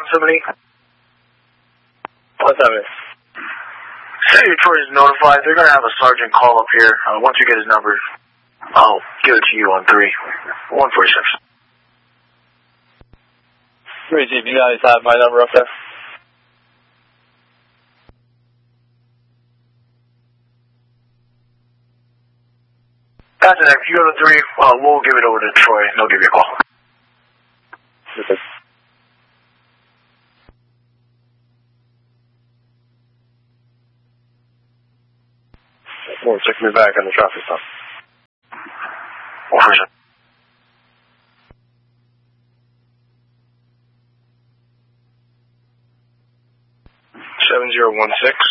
Somebody? What's that, man? City of Detroit is notified. They're going to have a sergeant call up here. Once you get his number, I'll give it to you on 146. Great, Chief. You guys have my number up there? After that, if you go to 3, we'll give it over to Troy and they'll give you a call. Okay. Check me back on the traffic stop. 146. 7016.